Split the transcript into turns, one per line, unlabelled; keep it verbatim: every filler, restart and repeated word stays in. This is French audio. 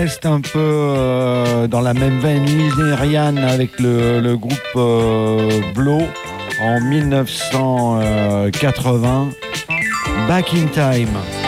reste un peu euh, dans la même veine nigériane avec le, le groupe euh, Blow en mille neuf cent quatre-vingts, Back in Time.